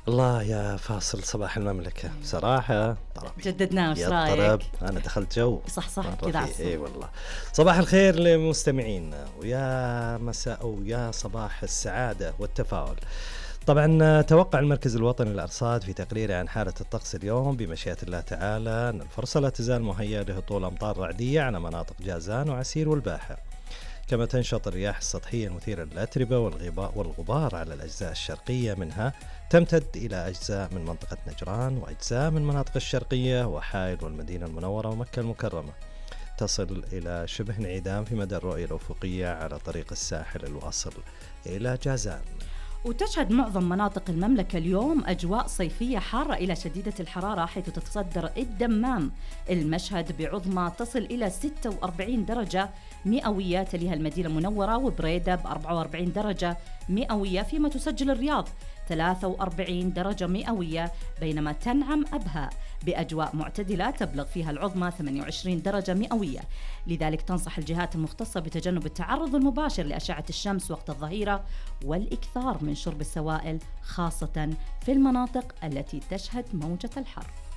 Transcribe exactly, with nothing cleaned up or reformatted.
الله يا فاصل صباح المملكة بصراحة طربي جددناه، وش يا رايك؟ طرب أنا دخلت جو صح صح مرة كذا فيه. عصر. إي والله. صباح الخير لمستمعينا، ويا مساء ويا صباح السعادة والتفاؤل. طبعا توقع المركز الوطني للأرصاد في تقريره عن حالة الطقس اليوم بمشيئة الله تعالى أن الفرصة لا تزال مهيئة لهطول أمطار رعدية على مناطق جازان وعسير والباحة، كما تنشط الرياح السطحية المثيرة للأتربة والغبار على الأجزاء الشرقية منها، تمتد إلى أجزاء من منطقة نجران وأجزاء من مناطق الشرقية وحائل والمدينة المنورة ومكة المكرمة، تصل إلى شبه انعدام في مدى الرؤية الأفقية على طريق الساحل الواصل إلى جازان. وتشهد معظم مناطق المملكة اليوم أجواء صيفية حارة إلى شديدة الحرارة، حيث تتصدر الدمام المشهد بعظمى تصل إلى ستة وأربعين درجة مئوية، تليها المدينة المنورة وبريدة ب أربعة وأربعين درجة مئوية، فيما تسجل الرياض ثلاثة وأربعين درجة مئوية، بينما تنعم أبها بأجواء معتدلة تبلغ فيها العظمى ثمانية وعشرين درجة مئوية. لذلك تنصح الجهات المختصة بتجنب التعرض المباشر لأشعة الشمس وقت الظهيرة والإكثار من شرب السوائل، خاصة في المناطق التي تشهد موجة الحر.